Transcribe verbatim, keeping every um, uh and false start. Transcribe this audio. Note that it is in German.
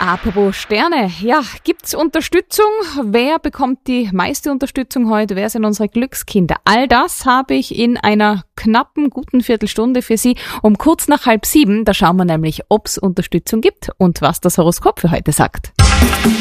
Apropos Sterne, ja, gibt's Unterstützung? Wer bekommt die meiste Unterstützung heute? Wer sind unsere Glückskinder? All das habe ich in einer knappen, guten Viertelstunde für Sie um kurz nach halb sieben. Da schauen wir nämlich, ob's Unterstützung gibt und was das Horoskop für heute sagt.